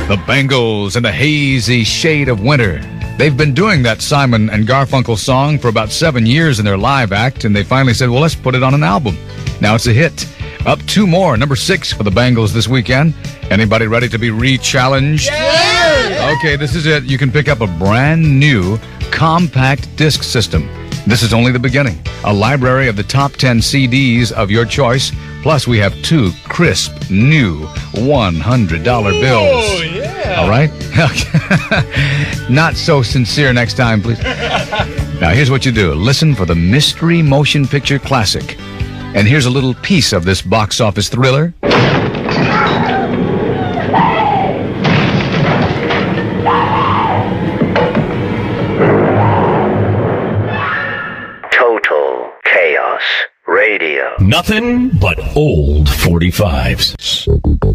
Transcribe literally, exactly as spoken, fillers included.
The Bangles in the hazy shade of winter. They've been doing that Simon and Garfunkel song for about seven years in their live act, and they finally said, well, let's put it on an album. Now it's a hit. Up two more, number six for the Bangles this weekend. Anybody ready to be re-challenged? Yeah! Okay, this is it. You can pick up a brand new compact disc system. This is only the beginning. A library of the top ten C Ds of your choice. Plus, we have two crisp, new one hundred dollar bills. Oh, yeah. All right? Not so sincere next time, please. Now, here's what you do. Listen for the Mystery Motion Picture Classic. And here's a little piece of this box office thriller. Total Chaos Radio. Nothing but old forty-fives.